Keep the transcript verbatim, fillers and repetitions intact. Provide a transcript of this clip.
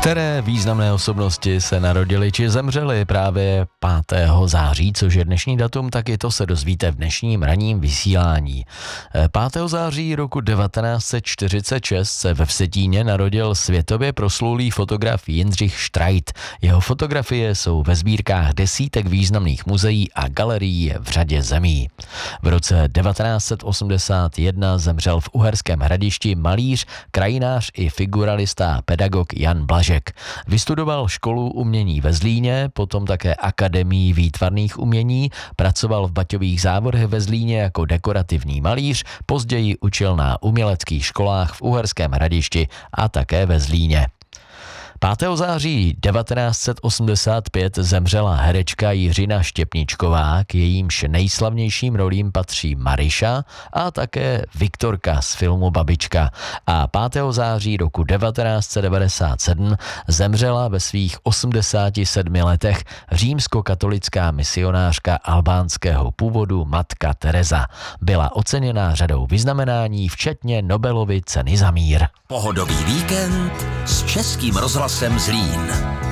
Které významné osobnosti se narodily či zemřely právě pátého září, což je dnešní datum, tak i to se dozvíte v dnešním ranním vysílání. pátého září roku devatenáct set čtyřicet šest se ve Vsetíně narodil světově proslulý fotograf Jindřich Štrajt. Jeho fotografie jsou ve sbírkách desítek významných muzeí a galerií v řadě zemí. V roce devatenáct set osmdesát jedna zemřel v Uherském Hradišti malíř, krajinář i figuralista a pedagog Jan Blažek. Vystudoval školu umění ve Zlíně, potom také Akademii výtvarných umění, pracoval v Baťových závodech ve Zlíně jako dekorativní malíř, později učil na uměleckých školách v Uherském Hradišti a také ve Zlíně. pátého září devatenáct set osmdesát pět zemřela herečka Jiřina Štěpničková, k jejímž nejslavnějším rolím patří Maryša a také Viktorka z filmu Babička. A pátého září roku devatenáct set devadesát sedm zemřela ve svých osmdesáti sedmi letech římskokatolická misionářka albánského původu matka Tereza. Byla oceněná řadou vyznamenání, včetně Nobelovy ceny za mír. Pohodový víkend s Českým rozhlasem Zlín.